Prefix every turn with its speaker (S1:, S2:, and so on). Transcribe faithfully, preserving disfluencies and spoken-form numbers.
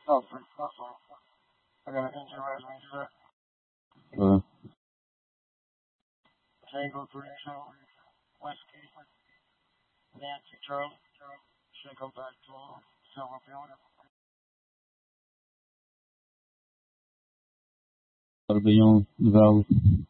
S1: Oh, for fuck. I got an engine resume to that.
S2: Uh,
S1: Tango three two, Whiskey, Nancy Charlie. Should go back to Silverfield.
S2: Tourbillon de Vale.